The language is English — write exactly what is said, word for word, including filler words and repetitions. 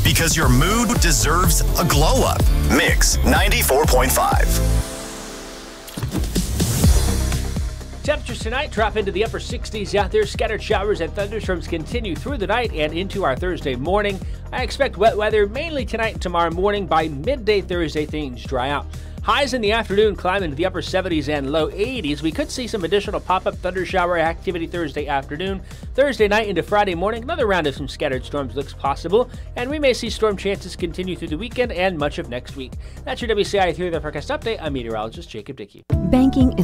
because your mood deserves a glow up. Mix ninety-four point five. Temperatures tonight drop into the upper sixties out there. Scattered showers and thunderstorms continue through the night and into our Thursday morning. I expect wet weather mainly tonight and tomorrow morning. By midday Thursday, things dry out. Highs in the afternoon climb into the upper seventies and low eighties. We could see some additional pop-up thunder shower activity Thursday afternoon. Thursday night into Friday morning, another round of some scattered storms looks possible, and we may see storm chances continue through the weekend and much of next week. That's your W C I three, the forecast update. I'm meteorologist Jacob Dickey. Banking is